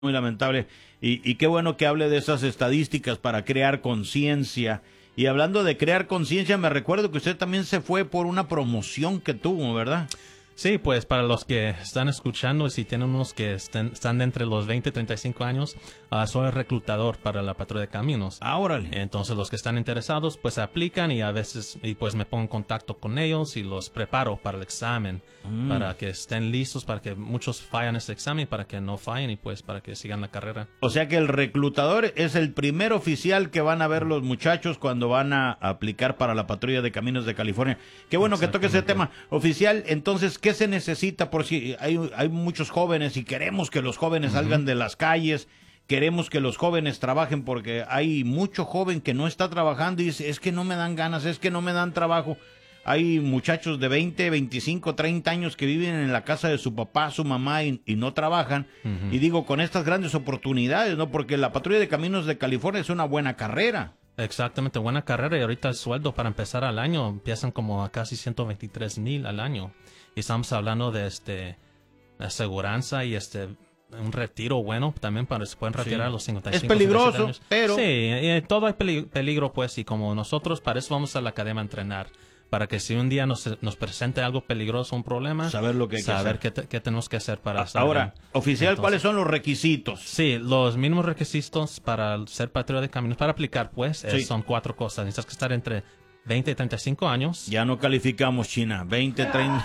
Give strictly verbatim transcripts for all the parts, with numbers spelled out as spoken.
Muy lamentable. Y, y qué bueno que hable de esas estadísticas para crear conciencia. Y hablando de crear conciencia, me recuerdo que usted también se fue por una promoción que tuvo, ¿verdad? Sí, pues para los que están escuchando, si tienen unos que estén, están de entre los veinte y treinta y cinco años, uh, soy el reclutador para la Patrulla de Caminos. Ah, órale. Entonces los que están interesados pues aplican y a veces y pues me pongo en contacto con ellos y los preparo para el examen, mm. para que estén listos, para que muchos fallen ese examen, para que no fallen y pues para que sigan la carrera. O sea que el reclutador es el primer oficial que van a ver los muchachos cuando van a aplicar para la Patrulla de Caminos de California. Qué bueno que toque ese tema. Oficial, entonces, ¿qué se necesita? Por si hay, hay muchos jóvenes y queremos que los jóvenes uh-huh. salgan de las calles, queremos que los jóvenes trabajen, porque hay mucho joven que no está trabajando y dice, es que no me dan ganas, es que no me dan trabajo. Hay muchachos de veinte, veinticinco, treinta años que viven en la casa de su papá, su mamá y, y no trabajan. Uh-huh. Y digo, con estas grandes oportunidades, ¿no? Porque la Patrulla de Caminos de California es una buena carrera. Exactamente, buena carrera, y ahorita el sueldo para empezar al año empiezan como a casi ciento veintitrés mil al año. Y estamos hablando de este aseguranza y este un retiro bueno también para se pueden retirar sí. a los cincuenta y cinco. Es peligroso, años. pero sí, y todo hay peligro pues, y como nosotros para eso vamos a la academia a entrenar, para que si un día nos, nos presente algo peligroso, un problema, saber lo que hay saber que hacer. Qué, qué tenemos que hacer para estar ahora, bien. Oficial, Entonces, ¿cuáles son los requisitos? Sí, los mismos requisitos para ser patrulla de caminos, para aplicar pues, sí. es, son cuatro cosas. Necesitas que estar entre veinte y treinta y cinco años. Ya no calificamos, China. veinte, treinta.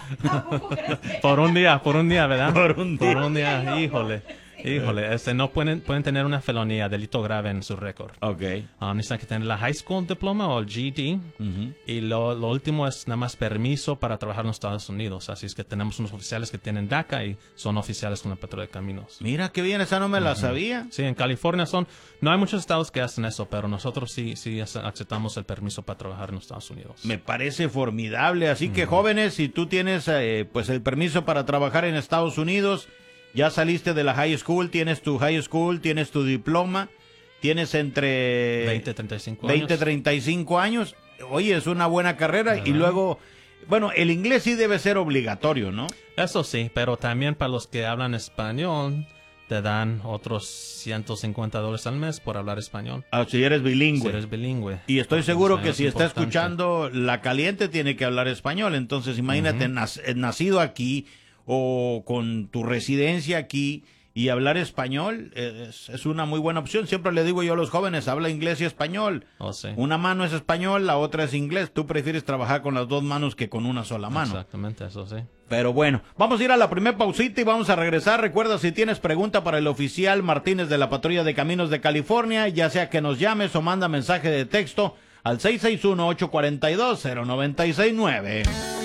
Por un día, por un día, ¿verdad? Por un día. Por un día, híjole. Híjole, este, no pueden, pueden tener una felonía, delito grave en su récord. Ok. Um, necesitan que tener la high school diploma o el G E D. Uh-huh. Y lo, lo último es nada más permiso para trabajar en los Estados Unidos. Así es que tenemos unos oficiales que tienen DACA y son oficiales con la Patrulla de Caminos. Mira qué bien, esa no me uh-huh. la sabía. Sí, en California son, no hay muchos estados que hacen eso, pero nosotros sí, sí aceptamos el permiso para trabajar en los Estados Unidos. Me parece formidable. Así uh-huh. que jóvenes, si tú tienes eh, pues el permiso para trabajar en Estados Unidos, ya saliste de la high school, tienes tu high school, tienes tu diploma, tienes entre veinte, treinta y cinco veinte, años. treinta y cinco años. Oye, es una buena carrera. ¿Verdad? Y luego, bueno, el inglés sí debe ser obligatorio, ¿no? Eso sí, pero también para los que hablan español, te dan otros ciento cincuenta dólares al mes por hablar español. Ah, si eres bilingüe. Si eres bilingüe. Y estoy seguro que si está escuchando La Caliente tiene que hablar español. Entonces, imagínate, uh-huh. nac- nacido aquí o con tu residencia aquí y hablar español es, es una muy buena opción. Siempre le digo yo a los jóvenes, habla inglés y español. Oh, sí. Una mano es español, la otra es inglés. Tú prefieres trabajar con las dos manos que con una sola mano. Exactamente, eso sí. Pero bueno, vamos a ir a la primera pausita y vamos a regresar. Recuerda, si tienes pregunta para el oficial Martínez de la Patrulla de Caminos de California, ya sea que nos llames o manda mensaje de texto al seis seis uno, ocho cuatro dos, cero nueve seis nueve.